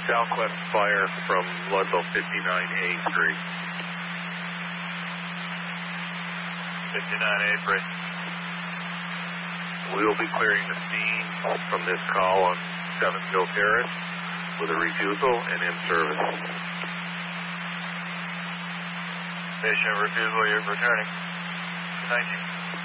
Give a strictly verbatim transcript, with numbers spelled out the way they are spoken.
southwest fire from Ludlow fifty-nine A three. fifty-nine A three. We will be clearing the scene from this call on seven Hill Terrace with a refusal and in service. Station refusal, you're returning. Thank you.